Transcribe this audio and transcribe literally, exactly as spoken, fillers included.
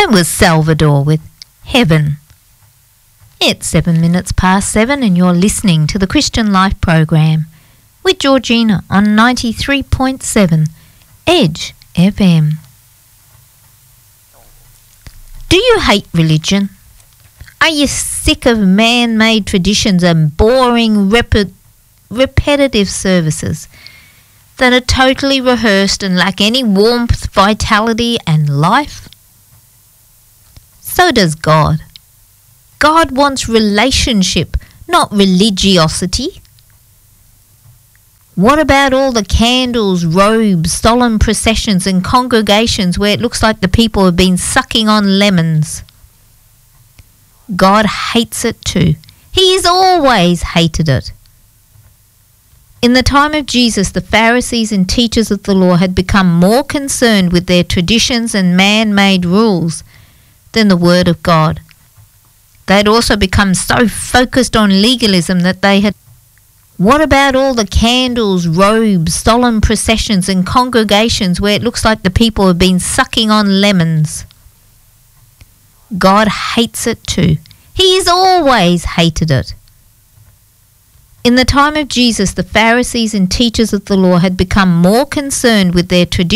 That was Salvador with Heaven. It's seven minutes past seven and you're listening to the Christian Life program with Georgina on ninety-three point seven Edge F M. Do you hate religion? Are you sick of man-made traditions and boring, repi- repetitive services that are totally rehearsed and lack any warmth, vitality and life? So does God. God wants relationship, not religiosity. What about all the candles, robes, solemn processions and congregations where it looks like the people have been sucking on lemons? God hates it too. He has always hated it. In the time of Jesus, the Pharisees and teachers of the law had become more concerned with their traditions and man-made rules than the Word of God. They had also become so focused on legalism that they had... What about all the candles, robes, solemn processions and congregations where it looks like the people have been sucking on lemons? God hates it too. He has always hated it. In the time of Jesus, the Pharisees and teachers of the law had become more concerned with their traditions